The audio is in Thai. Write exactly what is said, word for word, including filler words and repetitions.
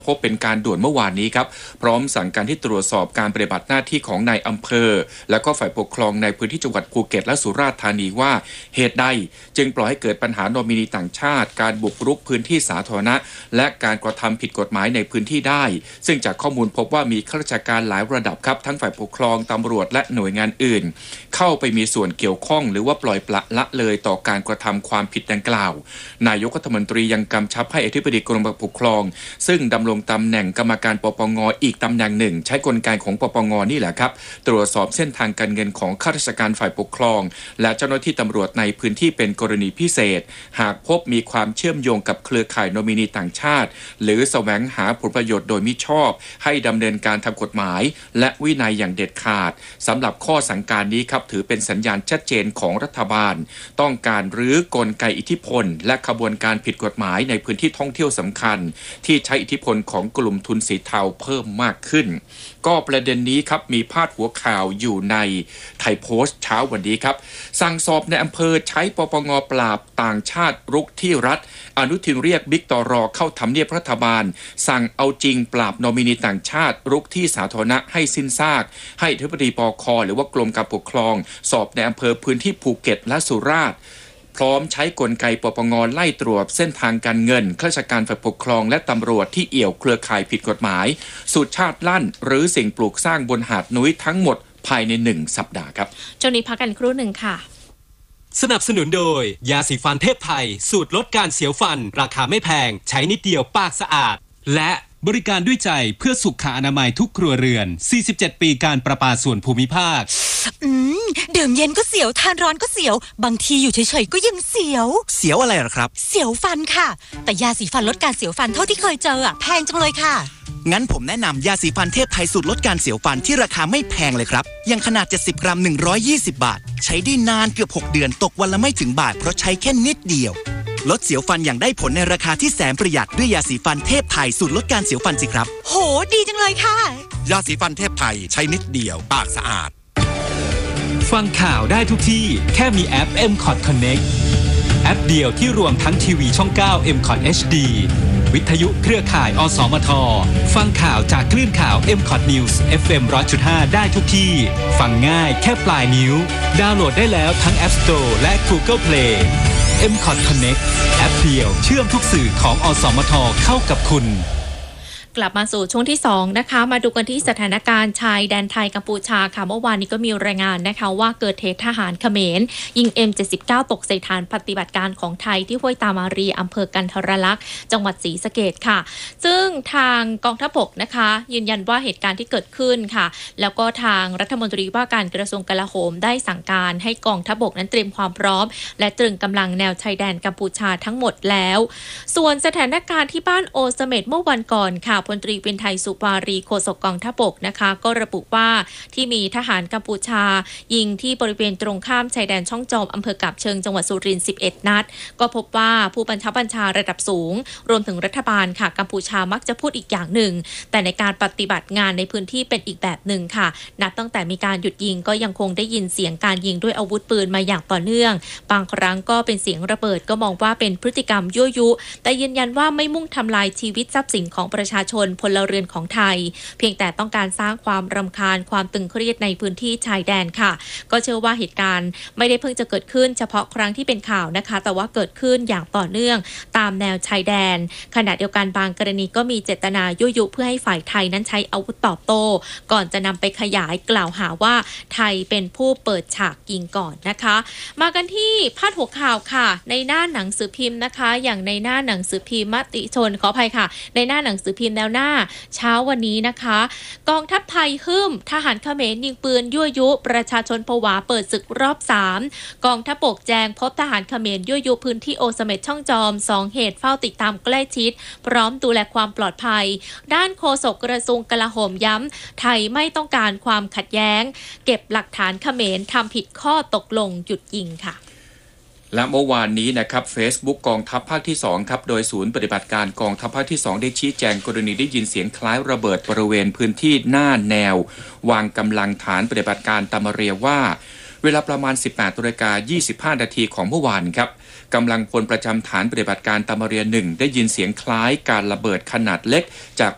พบเป็นการด่วนเมื่อวานนี้ครับพร้อมสั่งการที่ตรวจสอบการปฏิบัติหน้าที่ของนายอำเภอและก็ฝ่ายปกครองในพื้นที่จังหวัดภูเก็ตและสุราษฎร์ธานีว่าเหตุใดจึงปล่อยให้เกิดปัญหานอมินีต่างชาติการบุกรุกพื้นที่สาธารณะและการกระทำผิดกฎหมายในพื้นที่ได้ซึ่งจากข้อมูลพบว่ามีข้าราชการหลายระดับครับทั้งฝ่ายปกครองตำรวจและหน่วยงานอื่นเข้าไปมีส่วนเกี่ยวข้องหรือว่าปล่อยปละละเลยต่อการกระทำความผิดดังกล่าวนายกรัฐมนตรียังกำชับให้อธิบดีกรมปกครองซึ่งดำรงตำแหน่งกรรมการปปงอีกตำแหน่งหนึ่งใช้กลไกของปปงนี่แหละครับตรวจสอบเส้นทางการเงินของข้าราชการฝ่ายปกครองและเจ้าหน้าที่ตำรวจในพื้นที่เป็นกรณีพิเศษหากพบมีความเชื่อมโยงกับเครือข่ายโนมินีต่างชาติหรือแสวงหาผลประโยชน์โดยมิชอบให้ดำเนินการทางกฎหมายและวินัยอย่างเด็ดขาดสำหรับข้อสั่งการนี้ครับถือเป็นสัญญาณชัดเจนของรัฐบาลต้องการรื้อกลไกอิทธิพลและขบวนการผิดกฎหมายในพื้นที่ท่องเที่ยวสำคัญที่ใช้อิทธิพลของกลุ่มทุนสีเทาเพิ่มมากขึ้นก็ประเด็นนี้ครับมีพาดหัวข่าวอยู่ในไทยโพสต์เช้าวันนี้ครับสั่งสอบในอำเภอใช้ปปงปราบต่างชาติรุกที่รัฐอนุทินเรียกบิ๊กตรเข้าทำเนียบรัฐบาลสั่งเอาจริงปราบนอมินีต่างชาติรุกที่สาธารณะให้สิ้นซากให้อธิบดีปค.หรือว่ากรมการปกครองสอบในอำเภอพื้นที่ภูเก็ตและสุราษฎร์พร้อมใช้กลไกปปงไล่ตรวจเส้นทางการเงินข้าราชการฝ่ายปกครองและตำรวจที่เอี่ยวเครือข่ายผิดกฎหมายสุดชาติลั่นหรือสิ่งปลูกสร้างบนหาดนุ้ยทั้งหมดภายในหนึ่งสัปดาห์ครับช่วงนี้พักกันครู่หนึ่งค่ะสนับสนุนโดยยาสีฟันเทพไทยสูตรลดการเสียวฟันราคาไม่แพงใช้นิดเดียวปากสะอาดและบริการด้วยใจเพื่อสุขอนามัยทุกครัวเรือนสี่สิบเจ็ดปีการประปาส่วนภูมิภาคอืมดื่มเย็นก็เสียวทานร้อนก็เสียวบางทีอยู่เฉยๆก็ยังเสียวเสียวอะไรหรอครับเสียวฟันค่ะแต่ยาสีฟันลดการเสียวฟันเท่าที่เคยเจออ่ะแพงจังเลยค่ะงั้นผมแนะนำยาสีฟันเทพไทยสูตรลดการเสียวฟันที่ราคาไม่แพงเลยครับยังขนาดเจ็ดสิบกรัมหนึ่งร้อยยี่สิบบาทใช้ได้นานเกือบหกเดือนตกวันละไม่ถึงบาทเพราะใช้แค่นิดเดียวลดเสียวฟันอย่างได้ผลในราคาที่แสนประหยัดด้วยยาสีฟันเทพไทยสูตรลดการเสียวฟันสิครับโหดีจังเลยค่ะยาสีฟันเทพไทยใช้นิดเดียวปากสะอาดฟังข่าวได้ทุกที่แค่มีแอป เอ็ม คอท Connect แอปเดียวที่รวมทั้งทีวีช่องเก้า เอ็ม คอท เอช ดี วิทยุเครือข่ายอสมทฟังข่าวจากคลื่นข่าว เอ็ม คอท News เอฟ เอ็ม หนึ่งร้อยจุดห้า ได้ทุกที่ฟังง่ายแค่ปลายนิ้วดาวน์โหลดได้แล้วทั้ง App Store และ Google Play เอ็ม คอท Connect แอปเดียวเชื่อมทุกสื่อของอสมทเข้ากับคุณกลับมาสู่ช่วงที่สองนะคะมาดูกันที่สถานการณ์ชายแดนไทยกัมพูชาค่ะเมื่อวานนี้ก็มีรายงานนะคะว่าเกิดเหตุทหารเขมรยิง เอ็ม เจ็ดสิบเก้า ตกใส่ฐานปฏิบัติการของไทยที่ห้วยตามารีอำเภอกันทรลักษณ์จังหวัดศรีสะเกษค่ะซึ่งทางกองทัพบกนะคะยืนยันว่าเหตุการณ์ที่เกิดขึ้นค่ะแล้วก็ทางรัฐมนตรีว่าการกระทรวงกลาโหมได้สั่งการให้กองทัพบกนั้นเตรียมความพร้อมและตรึงกำลังแนวชายแดนกัมพูชาทั้งหมดแล้วส่วนสถานการณ์ที่บ้านโอเสเม็ดเมื่อวันก่อนค่ะพลตรีเป็นไทยสุปารีโฆษกกองทัพบกนะคะก็ระบุว่าที่มีทหารกัมพูชายิงที่บริเวณตรงข้ามชายแดนช่องจอมอำเภอกาบเชิงจังหวัดสุรินทร์สิบเอ็ดนัดก็พบว่าผู้บัญชาบัญชาระดับสูงรวมถึงรัฐบาลค่ะกัมพูชามักจะพูดอีกอย่างหนึ่งแต่ในการปฏิบัติงานในพื้นที่เป็นอีกแบบหนึ่งค่ะนับตั้งแต่มีการหยุดยิงก็ยังคงได้ยินเสียงการยิงด้วยอาวุธปืนมาอย่างต่อเนื่องบางครั้งก็เป็นเสียงระเบิดก็มองว่าเป็นพฤติกรรมยั่วยุแต่ยืนยันว่าไม่มุ่งทำลายชีวิตทรัพย์สินของประชาชนพลเรือนของไทยเพียงแต่ต้องการสร้างความรำคาญความตึงเครียดในพื้นที่ชายแดนค่ะก็เชื่อว่าเหตุการณ์ไม่ได้เพิ่งจะเกิดขึ้นเฉพาะครั้งที่เป็นข่าวนะคะแต่ว่าเกิดขึ้นอย่างต่อเนื่องตามแนวชายแดนขณะเดียวกันบางกรณีก็มีเจตนายั่วยุเพื่อให้ฝ่ายไทยนั้นใช้อาวุธตอบโต้ก่อนจะนำไปขยายกล่าวหาว่าไทยเป็นผู้เปิดฉากยิงก่อนนะคะมากันที่พาดหัวข่าวค่ะในหน้าหนังสือพิมพ์นะคะอย่างในหน้าหนังสือพิมพ์มติชนขออภัยค่ะในหน้าหนังสือพิมพ์แนวหน้าเช้าวันนี้นะคะกองทัพไทยฮึ่มทหารเขมรยิงปืนยั่วยุประชาชนผวาเปิดศึกรอบสามกองทัพบกแจงพบทหารเขมรยั่วยุพื้นที่โอเสเม็ดช่องจอมสองเหตุเฝ้าติดตามใกล้ชิดพร้อมดูแลความปลอดภัยด้านโฆษกกระทรวงกลาโหมย้ำไทยไม่ต้องการความขัดแย้งเก็บหลักฐานเขมรทำผิดข้อตกลงหยุดยิงค่ะและเมื่อวานนี้นะครับ Facebook กองทัพภาคที่สองครับโดยศูนย์ปฏิบัติการกองทัพภาคที่สองได้ชี้แจงกรณีได้ยินเสียงคล้ายระเบิดบริเวณพื้นที่หน้าแนววางกำลังฐานปฏิบัติการตามเรียว่าเวลาประมาณ สิบแปดนาฬิกายี่สิบห้านาทีของเมื่อวานครับกำลังพลประจำฐานปฏิบัติการตามเรียหนึ่งได้ยินเสียงคล้ายการระเบิดขนาดเล็กจาก